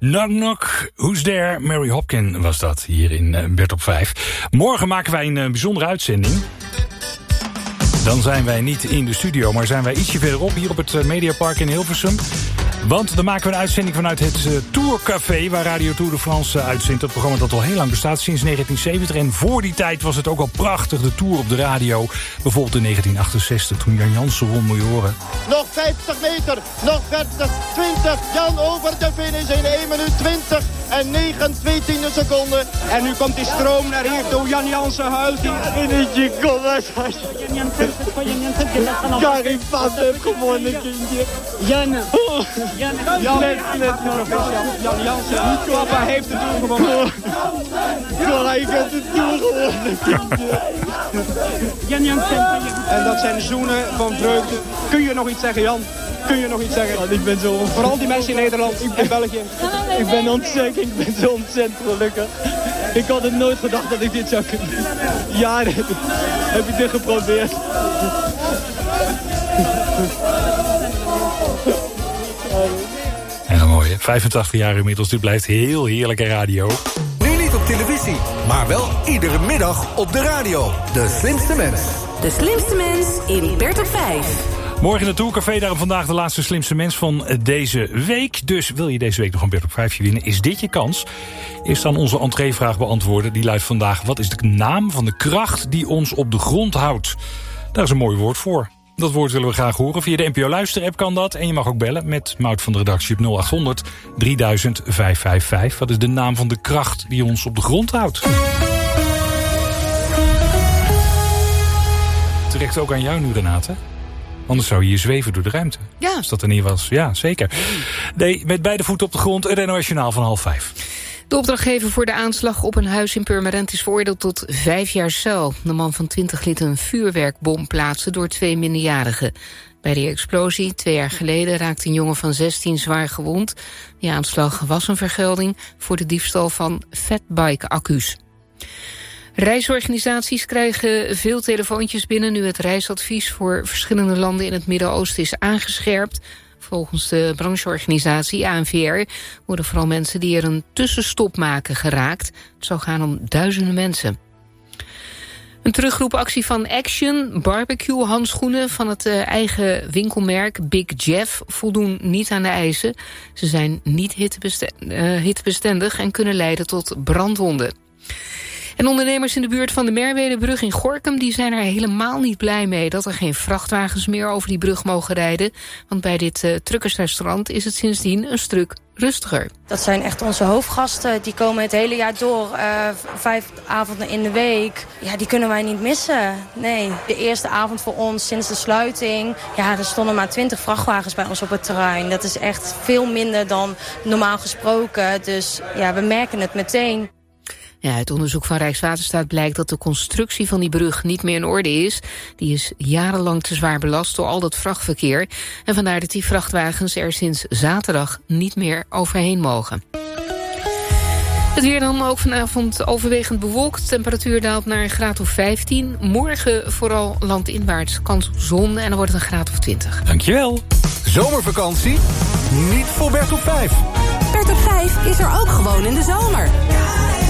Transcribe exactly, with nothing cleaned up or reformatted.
Knock knock, who's there? Mary Hopkin was dat hier in uh, Bert op vijf. Morgen maken wij een uh, bijzondere uitzending. Dan zijn wij niet in de studio, maar zijn wij ietsje verderop hier op het uh, Mediapark in Hilversum. Want dan maken we een uitzending vanuit het uh, Tourcafé, waar Radio Tour de France uh, uitzendt. Dat programma dat al heel lang bestaat, sinds negentien zeventig. En voor die tijd was het ook al prachtig, de Tour op de radio. Bijvoorbeeld in negentien achtenzestig, toen Jan Jansen won, moet je horen. Nog vijftig meter, nog veertig, twintig. Jan over de finish in één minuut twintig en negen tweetiende seconden. En nu komt die stroom naar hier toe. Jan Jansen huilt die finishje. Kom maar. Karin Vast heeft gewonnen, kindje. Jan. Jan, Jan, Jan Jansen, niet klappen, heeft de Tour gewonnen. Hij heeft de Tour gewonnen. Jan Jansen. En dat zijn de zoenen van vreugde. Kun je nog iets zeggen, Jan? Kun je nog iets zeggen? Ja, ik ben zo... Vooral die mensen in Nederland, in België. Ik ben ontzettend, ik ben zo ontzettend gelukkig. Ik had het nooit gedacht dat ik dit zou kunnen. Jaren heb ik dit geprobeerd. Ja, mooi hè. vijfentachtig jaar inmiddels, dit blijft heel heerlijke radio. Nu niet op televisie, maar wel iedere middag op de radio. De slimste mens. De slimste mens in Bert op vijf. Morgen in het Tourcafé, daarom vandaag de laatste slimste mens van deze week. Dus wil je deze week nog een Bert op vijfje winnen, is dit je kans. Eerst dan onze entreevraag beantwoorden. Die luidt vandaag: wat is de naam van de kracht die ons op de grond houdt? Daar is een mooi woord voor. Dat woord willen we graag horen. Via de N P O Luister-app kan dat. En je mag ook bellen met Mout van de redactie op nul acht honderd drieduizend vijfhonderdvijfenvijftig. Wat is de naam van de kracht die ons op de grond houdt? Terecht ook aan jou nu, Renate. Anders zou je hier zweven door de ruimte. Ja. Als dat er niet was. Ja, zeker. Nee, met beide voeten op de grond. Het N O S Journaal van half vijf. De opdrachtgever voor de aanslag op een huis in Purmerend is veroordeeld tot vijf jaar cel. De man van twintig liet een vuurwerkbom plaatsen door twee minderjarigen. Bij die explosie, twee jaar geleden, raakte een jongen van zestien zwaar gewond. Die aanslag was een vergelding voor de diefstal van fatbike-accu's. Reisorganisaties krijgen veel telefoontjes binnen nu het reisadvies voor verschillende landen in het Midden-Oosten is aangescherpt. Volgens de brancheorganisatie A N V R worden vooral mensen die er een tussenstop maken geraakt. Het zou gaan om duizenden mensen. Een terugroepactie van Action, barbecue-handschoenen van het uh, eigen winkelmerk Big Jeff voldoen niet aan de eisen. Ze zijn niet hittebestendig en kunnen leiden tot brandwonden. En ondernemers in de buurt van de Merwedebrug in Gorinchem die zijn er helemaal niet blij mee dat er geen vrachtwagens meer over die brug mogen rijden. Want bij dit uh, truckersrestaurant is het sindsdien een stuk rustiger. Dat zijn echt onze hoofdgasten. Die komen het hele jaar door. Uh, vijf avonden in de week. Ja, die kunnen wij niet missen. Nee. De eerste avond voor ons sinds de sluiting. Ja, er stonden maar twintig vrachtwagens bij ons op het terrein. Dat is echt veel minder dan normaal gesproken. Dus ja, we merken het meteen. Ja, uit onderzoek van Rijkswaterstaat blijkt dat de constructie van die brug niet meer in orde is. Die is jarenlang te zwaar belast door al dat vrachtverkeer. En vandaar dat die vrachtwagens er sinds zaterdag niet meer overheen mogen. Het weer dan ook vanavond overwegend bewolkt. Temperatuur daalt naar een graad of vijftien. Morgen vooral landinwaarts kans op zon en dan wordt het een graad of twintig. Dankjewel. Zomervakantie? Niet voor Bert op vijf. Bert op vijf is er ook gewoon in de zomer.